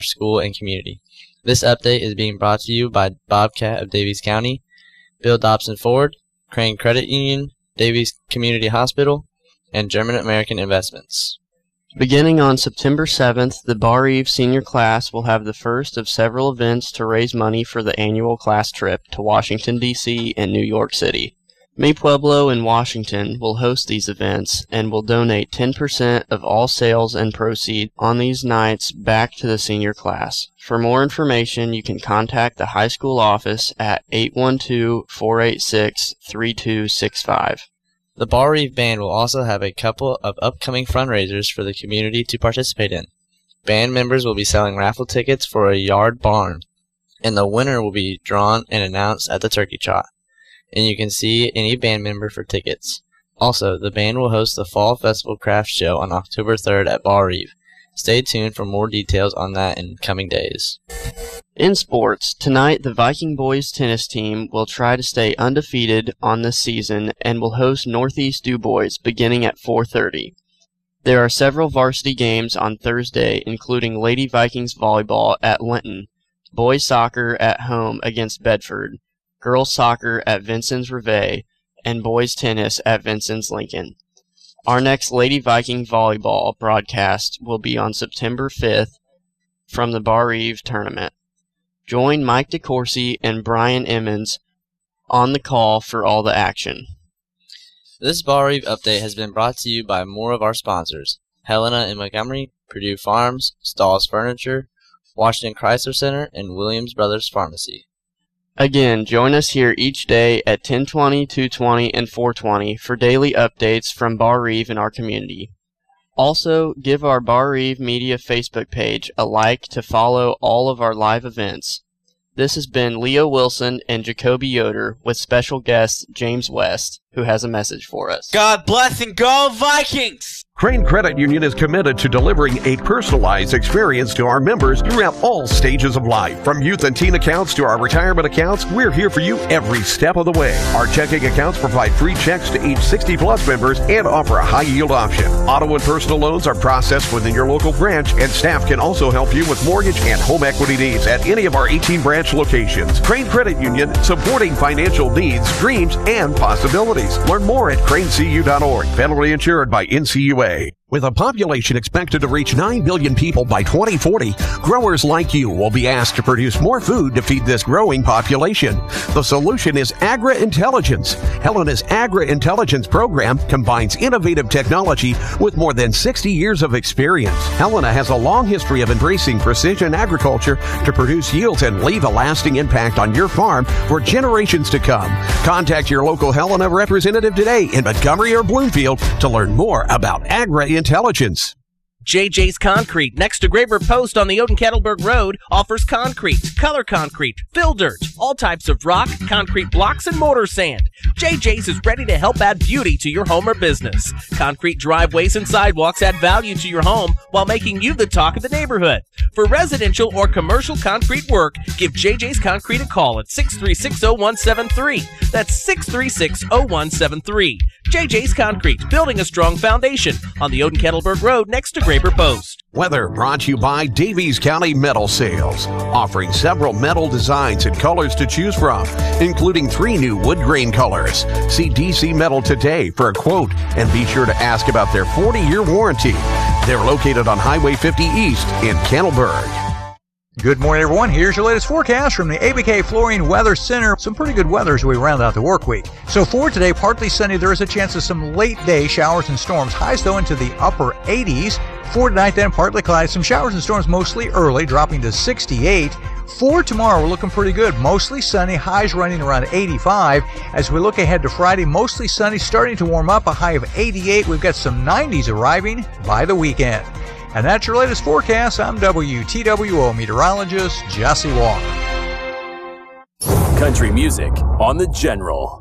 school and community. This update is being brought to you by Bobcat of Davies County, Bill Dobson Ford, Crane Credit Union, Davies Community Hospital, and German American Investments. Beginning on September 7th, the Bar Eve senior class will have the first of several events to raise money for the annual class trip to Washington, D.C. and New York City. Mi Pueblo in Washington will host these events and will donate 10% of all sales and proceeds on these nights back to the senior class. For more information, you can contact the high school office at 812-486-3265. The Bar Eve Band will also have a couple of upcoming fundraisers for the community to participate in. Band members will be selling raffle tickets for a yard barn, and the winner will be drawn and announced at the turkey trot. And you can see any band member for tickets. Also, the band will host the Fall Festival Craft Show on October 3rd at Bar Eve. Stay tuned for more details on that in coming days. In sports, tonight the Viking boys tennis team will try to stay undefeated on this season and will host Northeast DuBois beginning at 4:30. There are several varsity games on Thursday, including Lady Vikings volleyball at Linton, boys soccer at home against Bedford, girls soccer at Vincennes Reveille, and boys tennis at Vincennes Lincoln. Our next Lady Viking volleyball broadcast will be on September 5th from the Bar Eve tournament. Join Mike DeCourcy and Brian Emmons on the call for all the action. This Bar Eve update has been brought to you by more of our sponsors: Helena in Montgomery, Purdue Farms, Stahl's Furniture, Washington Chrysler Center, and Williams Brothers Pharmacy. Again, join us here each day at 10:20, 2:20, and 4:20 for daily updates from Bar Eve and our community. Also, give our Bar Eve Media Facebook page a like to follow all of our live events. This has been Leo Wilson and Jacoby Yoder with special guest James West, who has a message for us. God bless and go Vikings! Crane Credit Union is committed to delivering a personalized experience to our members throughout all stages of life. From youth and teen accounts to our retirement accounts, we're here for you every step of the way. Our checking accounts provide free checks to age 60-plus members and offer a high-yield option. Auto and personal loans are processed within your local branch, and staff can also help you with mortgage and home equity needs at any of our 18 branch locations. Crane Credit Union, supporting financial needs, dreams, and possibilities. Learn more at cranecu.org. Federally insured by NCUA. With a population expected to reach 9 billion people by 2040, growers like you will be asked to produce more food to feed this growing population. The solution is Agri-Intelligence. Helena's Agri-Intelligence program combines innovative technology with more than 60 years of experience. Helena has a long history of embracing precision agriculture to produce yields and leave a lasting impact on your farm for generations to come. Contact your local Helena representative today in Montgomery or Bloomfield to learn more about Agri-Intelligence. JJ's Concrete, next to Graber Post on the Oden-Kettleberg Road, offers concrete, color concrete, fill dirt, all types of rock, concrete blocks, and mortar sand. JJ's is ready to help add beauty to your home or business. Concrete driveways and sidewalks add value to your home while making you the talk of the neighborhood. For residential or commercial concrete work, give JJ's Concrete a call at 636-0173. That's 636-0173. JJ's Concrete, building a strong foundation on the Oden-Kettleberg Road next to Graber Post. Weather brought to you by Davies County Metal Sales, offering several metal designs and colors to choose from, including 3 new wood grain colors. See DC Metal today for a quote, and be sure to ask about their 40-year warranty. They're located on Highway 50 East in Kettleberg. Good morning, everyone. Here's your latest forecast from the ABK Flooring Weather Center. Some pretty good weather as we round out the work week. So for today, partly sunny. There is a chance of some late day showers and storms. Highs, though, into the upper 80s. For tonight, then, partly cloudy. Some showers and storms mostly early, dropping to 68. For tomorrow, we're looking pretty good. Mostly sunny, highs running around 85. As we look ahead to Friday, mostly sunny, starting to warm up, a high of 88. We've got some 90s arriving by the weekend. And that's your latest forecast. I'm WTWO meteorologist Jesse Walker. Country music on the General.